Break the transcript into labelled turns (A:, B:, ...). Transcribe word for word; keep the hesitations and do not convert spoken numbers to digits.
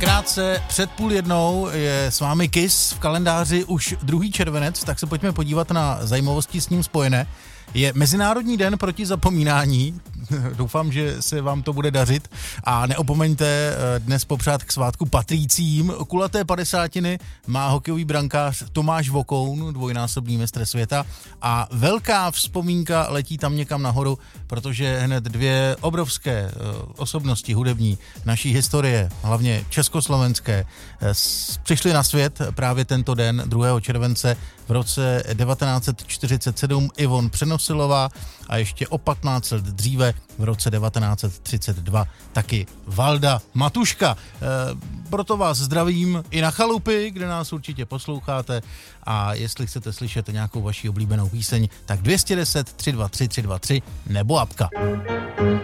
A: Krátce před půl jednou je s vámi Kiss, v kalendáři už druhý červenec, tak se pojďme podívat na zajímavosti s ním spojené. Je Mezinárodní den proti zapomínání, doufám, že se vám to bude dařit a neopomeňte dnes popřát k svátku patřícím. Kulaté padesátiny má hokejový brankář Tomáš Vokoun, dvojnásobný mistr světa, a velká vzpomínka letí tam někam nahoru, protože hned dvě obrovské osobnosti hudební naší historie, hlavně československé, přišly na svět právě tento den, druhého července v roce devatenáct set čtyřicet sedm Ivon Přenosilová a ještě o patnáct let dříve v roce devatenáct set třicet dva taky Valda Matuška. E, proto vás zdravím i na chalupy, kde nás určitě posloucháte, a jestli chcete slyšet nějakou vaši oblíbenou píseň, tak dvě stě deset tři dva tři tři dva tři nebo apka.